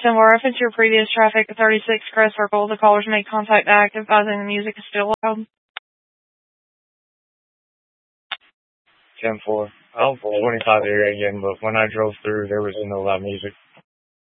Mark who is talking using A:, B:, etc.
A: 10-4, reference your previous traffic at 36 Crest Circle. The callers made contact active, advising the music is still loud.
B: 10-4. I don't 25 area again, but when I drove through, there was no loud music.